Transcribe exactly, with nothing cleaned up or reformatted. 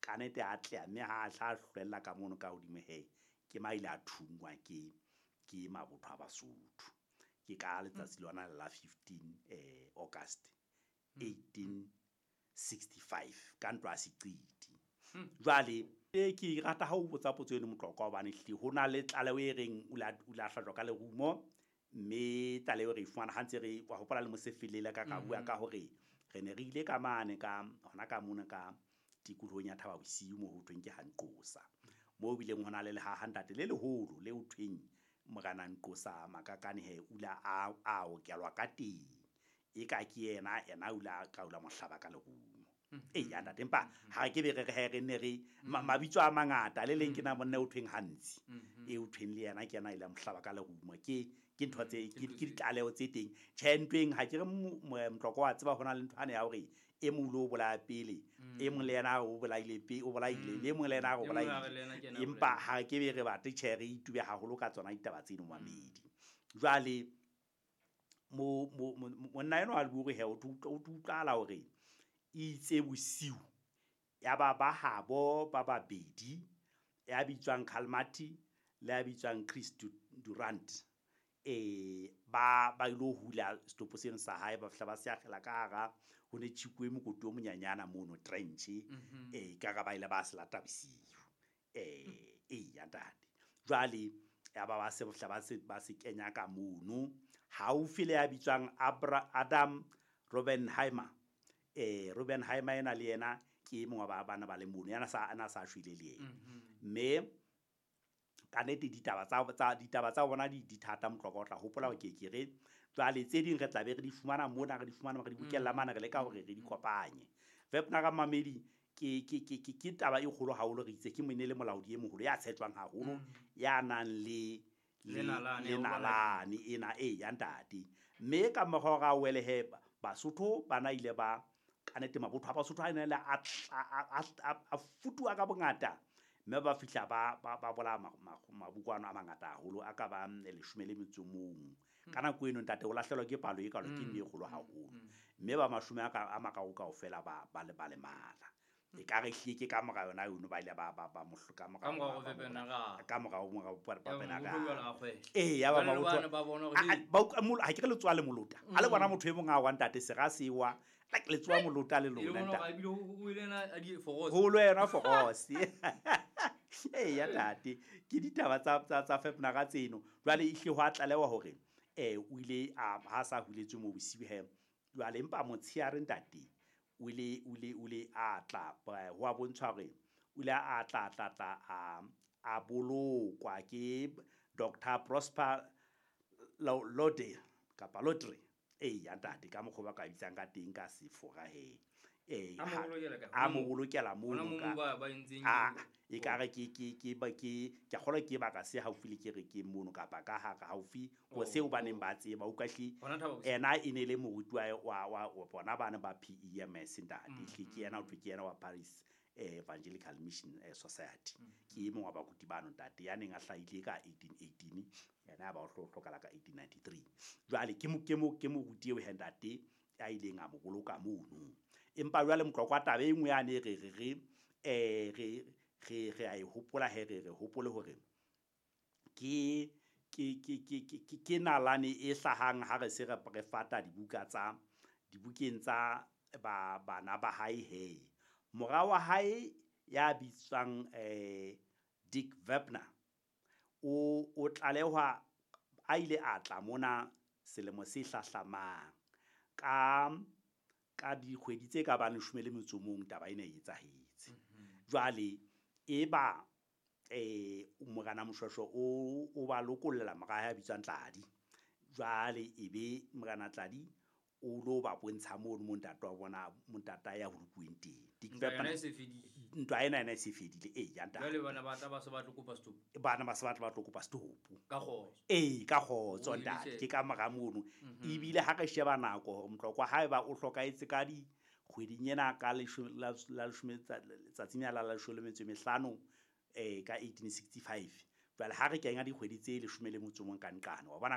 kanete a tle mme ha a tla hlwella ka mono ka hodimo he ke maile a thungwa ke ke mabotho a Basotho ke ka letsatsi lona la fifteen eh August eighteen sixty-five ka ntwa Sicidi jwale e ke rata ha o botsa potso eno motlokwa hobane hle hona le tlaleho e reng o la o la hlajwa ka lerumo mme tlaleho re fumana ha ntse re wa hopola le mosefelele ka ka bua ka hore re ne re ile ka mane ka hona ka mona ka tikulohong ya Thaba Bosiu mo ho tweng ke Hanqosa mo bileng hona le le ha hantate le leholo le ho tweng Morana Nqosa Makakane he ula a a o kelwa ka teng e ka ke yena yena ula ka ula mohlaba ka lerumo e ya ntate empa ha ke be re re re ne re mabitso a mangata le leng ke na monne o tweng Hansi e o tweng le yena ke yena ile mohlaba ka lerumo ke ke ntho tse ke ke ditlaleho tse teng tshentweng ha ke re motloko wa tseba hona le ntho ane ya hore e mong lo bola pele e mong le yena o bolaile pe o bolaile le mong le yena o bolaile empa ha ke be re batle tshare itube haholo ka tsona ditaba tseno mamedi jwale mo mo nna eno a bua he o tutlala hore itse bosiu ya ba ba habo ba babedi ya bitswang Kalmati le ya bitswang Chris Durant e ba ba ilo hula stopo seno sa hae ba fihla ba se akgela ka gara ho ne tshikwe mokoti o monyanyana mono trench e ka ga ba ile ba se lata bosiu e e ya ntate jwale ya ba ba se fihla ba se ba se kenya ka mono haufi le ya bitswang Adam Robbenheimer eh Robbenheimer ena le yena ke mongwe ba bana ba le mono yana sa ana sa shwile le yena mme ka nete ditaba tsa tsa ditaba tsa bona di dithata motloko o tla hopola ho ke ke re jwale tse ding re tla be re di fumana mona re di fumana re di bukella mana re le ka hore re di kopanye vepna ka mamedi ke ke ke ke taba e kgolo haholo re itse ke monele molaodi e moholo ya tshetjwang haholo ya nang le le nalane ena e ya ntate mme ka mogho ga wele he Basotho bana ile ba kanete mabotho a Basotho a ne le a futua ka bongata mme ba fihla ba ba bola mabukwana a mangata haholo a ka ba leshome le metso mong kana ko eno ntate o lahlehelwa ke palo e ka lo ke mme kgolo haholo mme ba mashome a ka a makao kaofela ba ba le ba le mala e ka re hle ke ka mora yona eno ba ile ba ba ba mohloka mora ka mora go pepena ga ka mora o mora pa pena ga eh ya ba ba ba bona ba ha ke le tswa le molota a le bona motho e mong a wa ntate se ga sewa like le tswa molota le lona ntate ho lo yena fogosi eh ya tate ke ditaba tsa tsa fepna ga tseno jwale e hle ho atlalewa hore eh o ile a ha sa huletswe mo bosiu he jwale empa motshiare ntate o ile o ile o ile a tla ho a bontshwa hore o ile a tla tla tla a a bolokwa ke Doctor Prosper Lode kapa Lodre eh ya ntate ka mokgo ba ka bitsang ka teng ka sefora he eh a mo bolokela mono ka a e ka re ke ke ke ba ke ke kgola ke ba ka se haufi le ke re ke mono kapa ka ha ka haufi ho seo ba neng ba tseba o kahle ena e ne le moruti wa wa bona bana ba P E M S ntate hle ke yena o tlo ke yena wa Paris Evangelical Mission Society ke mongwe wa bakuti bano ntate ya neng a hlahile ka eighteen eighteen yena ba o hlokala ka eighteen ninety-three jwale ke mo ke mo ke mo ruti we ntate ya ileng a mo boloka mono empa jwale motlokwa tabe e nngwe yane re re re eh re re re a e hopola he re re hopole hore ke ke ke ke ke nalane e hlahang ha re se re re fata dibuka tsa dibukeng tsa ba bana ba hae he mora wa hae ya bitswang eh Dick Webner o o tlalehwa a ile a tla mona selemo se hlahlamang ka ka dikgwedi tse ka bang leshome le metso mong taba ena e etsahetse jwale e ba eh Morana Moshweshwe o o ba lokolla mora ya bitswang Tladi jwale ebe Morana Tladi o lo ba bontsha mono mo ntate wa bona montata ya hulukuweng teng ntwa ena ena se fedile eh ya ntate jwale bana ba tla ba se ba tlo kopa stop bana ba se ba tlo ba tlo kopa stop ka kgotso eh ka kgotso ntate ke ka mora mono ebile ha re sheba nako hore motlokwa haeba o hlokaetse ka di kgweding ena ka le la leshome tsatsing la la leshome le metso e mehlano eh ka eighteen sixty-five jwale ha re kenya dikgwedi tse leshome le motso mong ka nqane wa bona